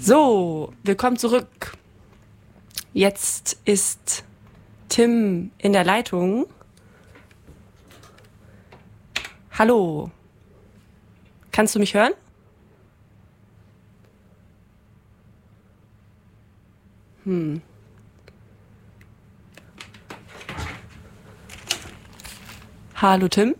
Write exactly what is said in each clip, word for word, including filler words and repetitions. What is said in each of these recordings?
So, willkommen zurück. Jetzt ist Tim in der Leitung. Hallo. Kannst du mich hören? Hm. Hallo Tim.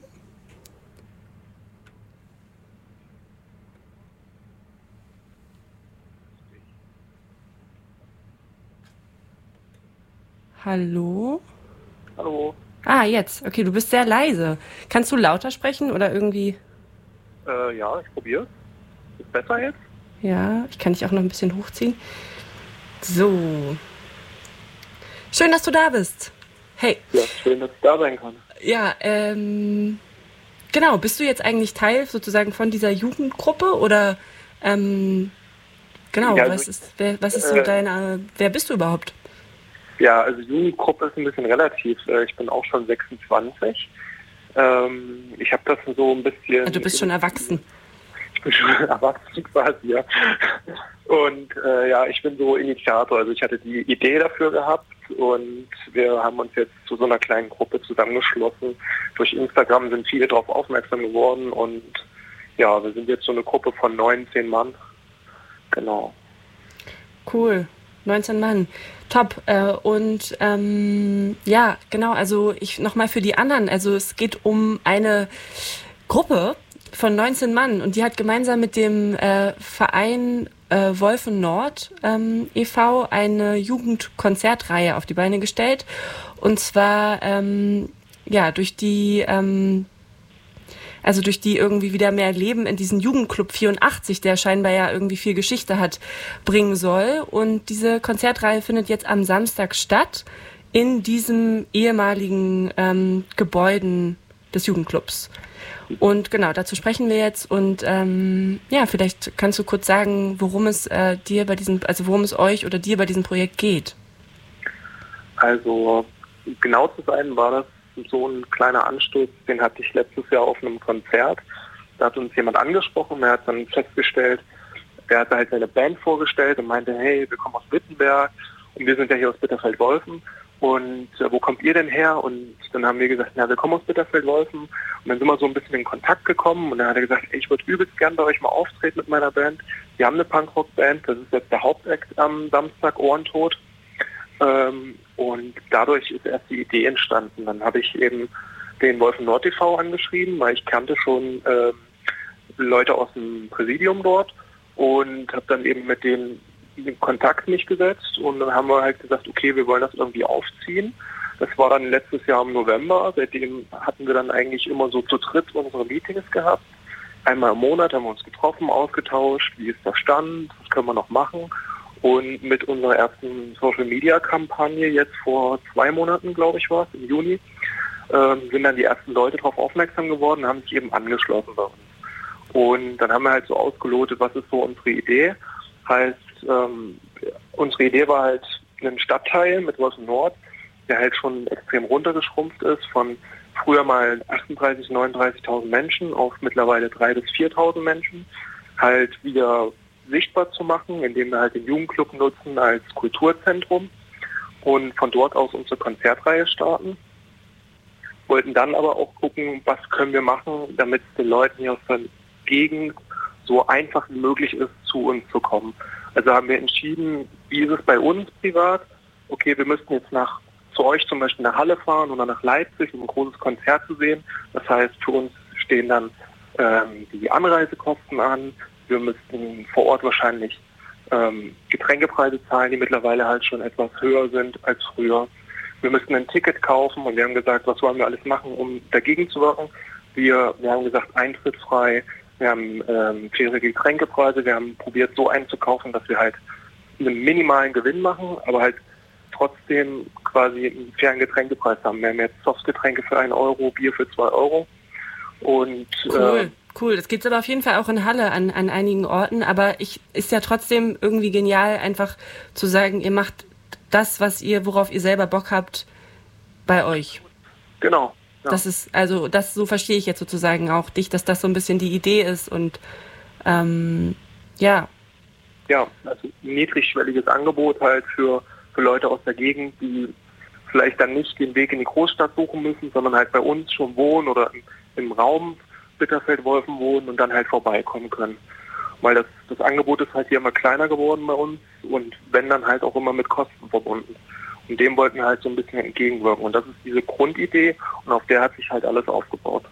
Hallo? Hallo. Ah, jetzt. Okay, du bist sehr leise. Kannst du lauter sprechen oder irgendwie? Äh, ja, ich probiere. Ist besser jetzt? Ja, ich kann dich auch noch ein bisschen hochziehen. So. Schön, dass du da bist. Hey. Ja, schön, dass ich da sein kann. Ja, ähm, genau. Bist du jetzt eigentlich Teil sozusagen von dieser Jugendgruppe oder, ähm, genau, Ja, also, was ist, wer, was ist so äh, deine, wer bist du überhaupt? Ja, also Jugendgruppe ist ein bisschen relativ. Äh, Ich bin auch schon sechsundzwanzig. Ähm, ich habe das so ein bisschen... Ah, du bist schon erwachsen. Ich bin schon erwachsen quasi, ja. Und äh, ja, ich bin so Initiator. Also ich hatte die Idee dafür gehabt und wir haben uns jetzt zu so einer kleinen Gruppe zusammengeschlossen. Durch Instagram sind viele darauf aufmerksam geworden und ja, wir sind jetzt so eine Gruppe von neunzehn Mann. Genau. Cool. neunzehn Mann. Top. Äh, und ähm, ja, genau, also ich nochmal für die anderen. Also es geht um eine Gruppe von neunzehn Mann und die hat gemeinsam mit dem äh, Verein äh, Wolfen Nord ähm, e V eine Jugendkonzertreihe auf die Beine gestellt. Und zwar ähm, ja durch die ähm, Also durch die irgendwie wieder mehr Leben in diesen Jugendclub vierundachtzig, der scheinbar ja irgendwie viel Geschichte hat, bringen soll. Und diese Konzertreihe findet jetzt am Samstag statt in diesem ehemaligen ähm, Gebäuden des Jugendclubs. Und genau, dazu sprechen wir jetzt. Und ähm, ja, vielleicht kannst du kurz sagen, worum es äh, dir bei diesem, also worum es euch oder dir bei diesem Projekt geht. Also genau zu sein war das so ein kleiner Anstoß, den hatte ich letztes Jahr auf einem Konzert. Da hat uns jemand angesprochen, er hat dann festgestellt, er hat halt seine Band vorgestellt und meinte, hey, wir kommen aus Wittenberg und wir sind ja hier aus Bitterfeld-Wolfen und äh, wo kommt ihr denn her? Und dann haben wir gesagt, na, wir kommen aus Bitterfeld-Wolfen und dann sind wir so ein bisschen in Kontakt gekommen und dann hat er gesagt, ey, ich würde übelst gern bei euch mal auftreten mit meiner Band. Wir haben eine Punkrock-Band, das ist jetzt der Hauptakt am Samstag, Ohrentod. Ähm, und dadurch ist erst die Idee entstanden. Dann habe ich eben den Wolfen Nord e V angeschrieben, weil ich kannte schon ähm, Leute aus dem Präsidium dort und habe dann eben mit denen in Kontakt mich gesetzt und dann haben wir halt gesagt, okay, wir wollen das irgendwie aufziehen. Das war dann letztes Jahr im November. Seitdem hatten wir dann eigentlich immer so zu dritt unsere Meetings gehabt. Einmal im Monat haben wir uns getroffen, ausgetauscht, wie ist der Stand, was können wir noch machen. Und mit unserer ersten Social-Media-Kampagne jetzt vor zwei Monaten, glaube ich, war es, im Juni, ähm, sind dann die ersten Leute darauf aufmerksam geworden und haben sich eben angeschlossen bei uns. Und dann haben wir halt so ausgelotet, was ist so unsere Idee. Heißt, ähm, unsere Idee war halt ein Stadtteil mit Wolfen Nord, der halt schon extrem runtergeschrumpft ist von früher mal achtunddreißigtausend, neununddreißigtausend Menschen auf mittlerweile dreitausend bis viertausend Menschen, halt wieder sichtbar zu machen, indem wir halt den Jugendclub nutzen als Kulturzentrum und von dort aus unsere Konzertreihe starten. Wollten dann aber auch gucken, was können wir machen, damit es den Leuten hier aus der Gegend so einfach wie möglich ist, zu uns zu kommen. Also haben wir entschieden, wie ist es bei uns privat? Okay, wir müssten jetzt nach zu euch zum Beispiel nach Halle fahren oder nach Leipzig, um ein großes Konzert zu sehen. Das heißt, für uns stehen dann ähm, die Anreisekosten an. Wir müssten vor Ort wahrscheinlich ähm, Getränkepreise zahlen, die mittlerweile halt schon etwas höher sind als früher. Wir müssten ein Ticket kaufen und wir haben gesagt, was wollen wir alles machen, um dagegen zu wirken. Wir, wir haben gesagt, Eintritt frei, wir haben ähm, faire Getränkepreise, wir haben probiert so einzukaufen, dass wir halt einen minimalen Gewinn machen, aber halt trotzdem quasi einen fairen Getränkepreis haben. Wir haben jetzt Softgetränke für einen Euro, Bier für zwei Euro. Und cool. äh, Cool, das gibt's aber auf jeden Fall auch in Halle an, an einigen Orten, aber ich ist ja trotzdem irgendwie genial, einfach zu sagen, ihr macht das, was ihr, worauf ihr selber Bock habt, bei euch. Genau. Ja. Das ist, also das, so verstehe ich jetzt sozusagen auch dich, dass das so ein bisschen die Idee ist und ähm, ja. ja, also ein niedrigschwelliges Angebot halt für, für Leute aus der Gegend, die vielleicht dann nicht den Weg in die Großstadt suchen müssen, sondern halt bei uns schon wohnen oder im, im Raum Bitterfeld-Wolfen wohnen und dann halt vorbeikommen können. Weil das, das Angebot ist halt hier immer kleiner geworden bei uns und wenn dann halt auch immer mit Kosten verbunden. Und dem wollten wir halt so ein bisschen entgegenwirken. Und das ist diese Grundidee und auf der hat sich halt alles aufgebaut.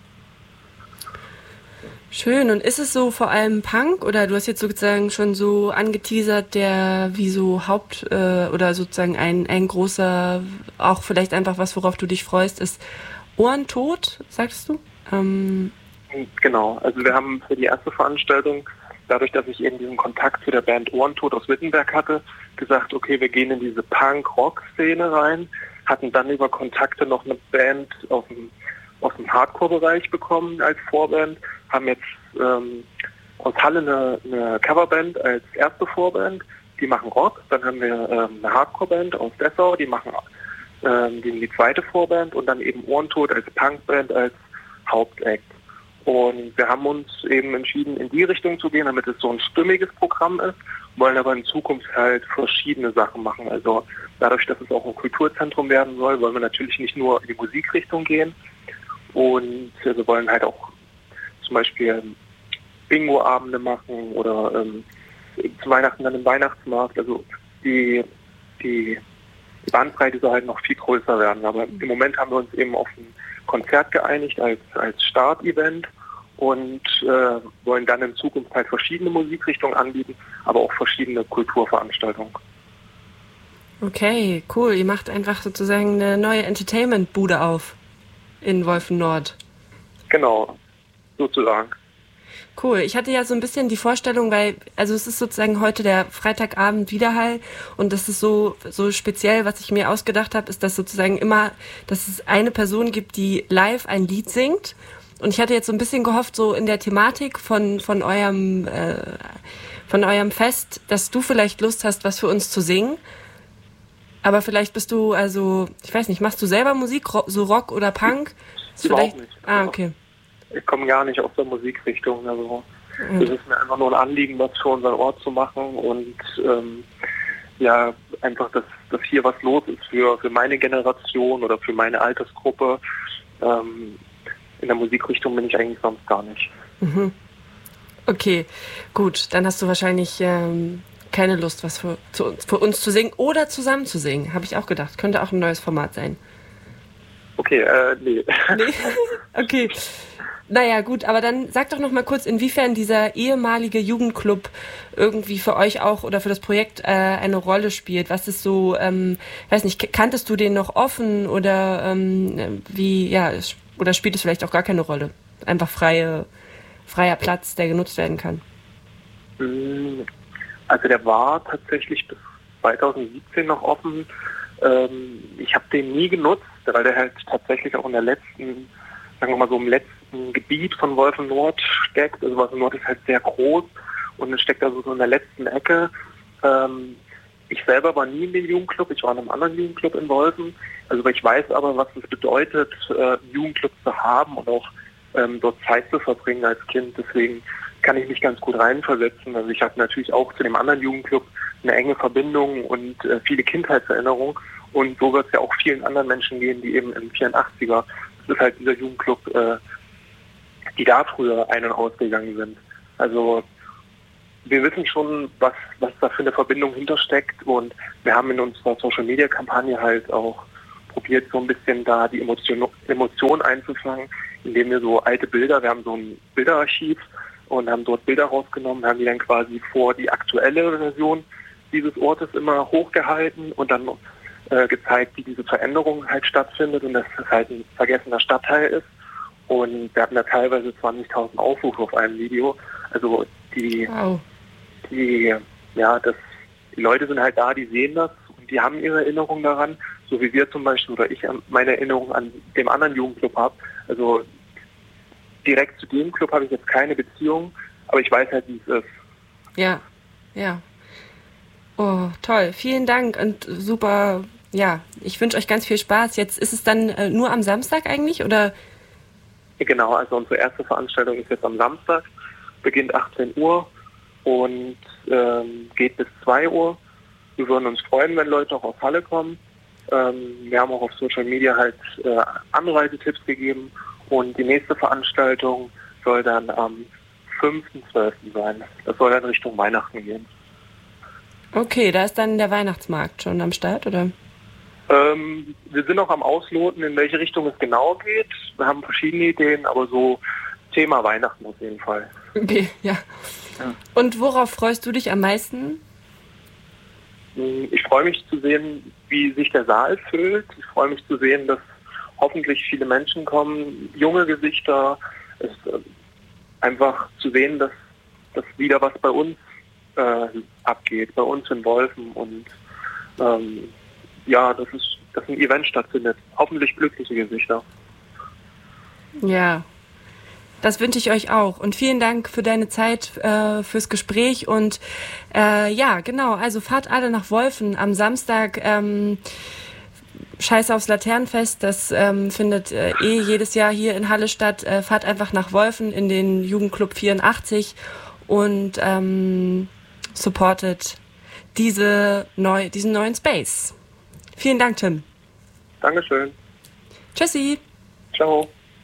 Schön. Und ist es so vor allem Punk oder du hast jetzt sozusagen schon so angeteasert, der wie so Haupt äh, oder sozusagen ein, ein großer, auch vielleicht einfach was, worauf du dich freust, ist Ohrentod, sagst du? Ähm Genau. Also wir haben für die erste Veranstaltung, dadurch, dass ich eben diesen Kontakt zu der Band Ohrentod aus Wittenberg hatte, gesagt, okay, wir gehen in diese Punk-Rock-Szene rein, hatten dann über Kontakte noch eine Band aus dem, aus dem Hardcore-Bereich bekommen als Vorband, haben jetzt ähm, aus Halle eine, eine Coverband als erste Vorband, die machen Rock, dann haben wir ähm, eine Hardcore-Band aus Dessau, die machen ähm, die, die zweite Vorband und dann eben Ohrentod als Punkband als Hauptact. Und wir haben uns eben entschieden, in die Richtung zu gehen, damit es so ein stimmiges Programm ist, wollen aber in Zukunft halt verschiedene Sachen machen. Also dadurch, dass es auch ein Kulturzentrum werden soll, wollen wir natürlich nicht nur in die Musikrichtung gehen. Und wir wollen halt auch zum Beispiel Bingo-Abende machen oder ähm, zu Weihnachten dann im Weihnachtsmarkt. Also die, die, die Bandbreite soll halt noch viel größer werden. Aber im Moment haben wir uns eben auf ein Konzert geeinigt als, als Startevent und äh, wollen dann in Zukunft halt verschiedene Musikrichtungen anbieten, aber auch verschiedene Kulturveranstaltungen. Okay, cool. Ihr macht einfach sozusagen eine neue Entertainment-Bude auf in Wolfen-Nord. Genau, sozusagen. Cool. Ich hatte ja so ein bisschen die Vorstellung, weil, also es ist sozusagen heute der Freitagabend Widerhall und das ist so, so speziell, was ich mir ausgedacht habe, ist, dass sozusagen immer, dass es eine Person gibt, die live ein Lied singt. Und ich hatte jetzt so ein bisschen gehofft, so in der Thematik von, von eurem, äh, von eurem Fest, dass du vielleicht Lust hast, was für uns zu singen. Aber vielleicht bist du, also, ich weiß nicht, machst du selber Musik, so Rock oder Punk? Ist Überhaupt vielleicht, nicht. Ah, okay. Ich komme gar nicht aus der Musikrichtung. Also es ist mir einfach nur ein Anliegen, was für unseren Ort zu machen und ähm, ja, einfach, dass, dass hier was los ist für, für meine Generation oder für meine Altersgruppe. Ähm, in der Musikrichtung bin ich eigentlich sonst gar nicht. Mhm. Okay, gut. Dann hast du wahrscheinlich ähm, keine Lust, was für, zu, für uns zu singen oder zusammen zu singen. Habe ich auch gedacht. Könnte auch ein neues Format sein. Okay, äh, nee. Nee? Okay. Naja, gut, aber dann sag doch noch mal kurz, inwiefern dieser ehemalige Jugendclub irgendwie für euch auch oder für das Projekt äh, eine Rolle spielt. Was ist so, ähm, weiß nicht, kanntest du den noch offen oder ähm, wie, ja, oder spielt es vielleicht auch gar keine Rolle? Einfach freie, freier Platz, der genutzt werden kann. Also der war tatsächlich bis zwanzig siebzehn noch offen. Ähm, ich habe den nie genutzt, weil der halt tatsächlich auch in der letzten, sagen wir mal so im letzten Gebiet von Wolfen-Nord steckt. Also Wolfen-Nord ist halt sehr groß und es steckt also so in der letzten Ecke. Ähm, ich selber war nie in dem Jugendclub, ich war in einem anderen Jugendclub in Wolfen. Also ich weiß aber, was es bedeutet, äh, einen Jugendclub zu haben und auch ähm, dort Zeit zu verbringen als Kind. Deswegen kann ich mich ganz gut reinversetzen. Also ich hatte natürlich auch zu dem anderen Jugendclub eine enge Verbindung und äh, viele Kindheitserinnerungen. Und so wird es ja auch vielen anderen Menschen gehen, die eben im vierundachtziger, das ist halt dieser Jugendclub, äh, die da früher ein- und ausgegangen sind. Also wir wissen schon, was, was da für eine Verbindung hintersteckt und wir haben in unserer Social-Media-Kampagne halt auch probiert, so ein bisschen da die Emotion, Emotion einzufangen, indem wir so alte Bilder, wir haben so ein Bilderarchiv und haben dort Bilder rausgenommen, haben die dann quasi vor die aktuelle Version dieses Ortes immer hochgehalten und dann äh, gezeigt, wie diese Veränderung halt stattfindet und dass es halt ein vergessener Stadtteil ist. Und wir hatten da teilweise zwanzigtausend Aufrufe auf einem Video. Also die, wow. die, ja, das, die Leute sind halt da, die sehen das und die haben ihre Erinnerung daran, so wie wir zum Beispiel oder ich meine Erinnerung an dem anderen Jugendclub habe. Also direkt zu dem Club habe ich jetzt keine Beziehung, aber ich weiß halt, wie es ist. Ja, ja. Oh, toll. Vielen Dank und super. Ja, ich wünsche euch ganz viel Spaß. Jetzt ist es dann äh, nur am Samstag eigentlich, oder? Genau, also unsere erste Veranstaltung ist jetzt am Samstag, beginnt achtzehn Uhr und ähm, geht bis zwei Uhr. Wir würden uns freuen, wenn Leute auch aus Halle kommen. Ähm, wir haben auch auf Social Media halt äh, Anreisetipps gegeben und die nächste Veranstaltung soll dann am fünften zwölften sein. Das soll dann Richtung Weihnachten gehen. Okay, da ist dann der Weihnachtsmarkt schon am Start, oder? Ähm, wir sind noch am Ausloten, in welche Richtung es genau geht. Wir haben verschiedene Ideen, aber so Thema Weihnachten auf jeden Fall. Okay, ja. ja. Und worauf freust du dich am meisten? Ich freue mich zu sehen, wie sich der Saal füllt. Ich freue mich zu sehen, dass hoffentlich viele Menschen kommen, junge Gesichter. Es äh, einfach zu sehen, dass, dass wieder was bei uns äh, abgeht, bei uns in Wolfen und ähm, ja, dass, es, dass ein Event stattfindet. Hoffentlich glückliche Gesichter. Ja, das wünsche ich euch auch. Und vielen Dank für deine Zeit, äh, fürs Gespräch. Und äh, ja, genau, also fahrt alle nach Wolfen am Samstag. Ähm, Scheiß aufs Laternenfest, das ähm, findet äh, eh jedes Jahr hier in Halle statt. Äh, fahrt einfach nach Wolfen in den Jugendclub vierundachtzig und ähm, supportet diese neu, diesen neuen Space. Vielen Dank, Tim. Dankeschön. Tschüssi. Ciao.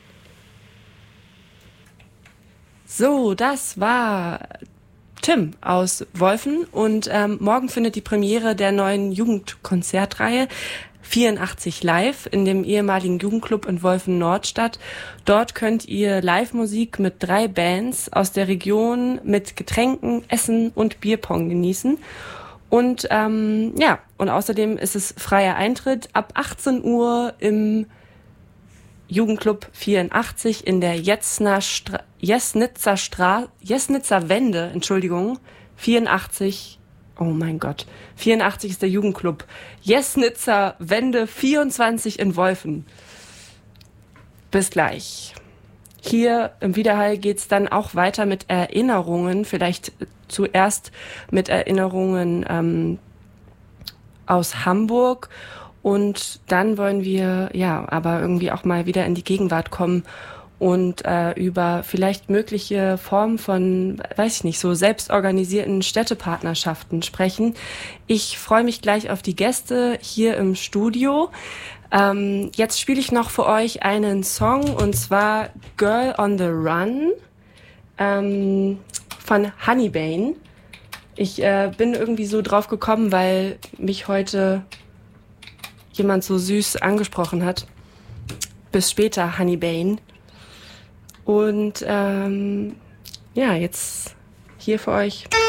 So, das war Tim aus Wolfen und ähm, morgen findet die Premiere der neuen Jugendkonzertreihe vierundachtzig Live in dem ehemaligen Jugendclub in Wolfen Nord statt. Dort könnt ihr Live-Musik mit drei Bands aus der Region mit Getränken, Essen und Bierpong genießen. Und ähm, ja, und außerdem ist es freier Eintritt ab achtzehn Uhr im Jugendclub vierundachtzig in der Jesner Stra- Jesnitzer Stra- Jesnitzer Wende, Entschuldigung, vierundachtzig, oh mein Gott, vierundachtzig ist der Jugendclub, Jesnitzer Wende vierundzwanzig in Wolfen. Bis gleich. Hier im Widerhall geht's dann auch weiter mit Erinnerungen, vielleicht zuerst mit Erinnerungen ähm, aus Hamburg. Und dann wollen wir, ja, aber irgendwie auch mal wieder in die Gegenwart kommen und äh, über vielleicht mögliche Formen von, weiß ich nicht, so selbstorganisierten Städtepartnerschaften sprechen. Ich freue mich gleich auf die Gäste hier im Studio. Ähm, jetzt spiele ich noch für euch einen Song, und zwar Girl on the Run ähm, von Honeybane. Ich äh, bin irgendwie so drauf gekommen, weil mich heute jemand so süß angesprochen hat. Bis später, Honeybane. Und ähm, ja, jetzt hier für euch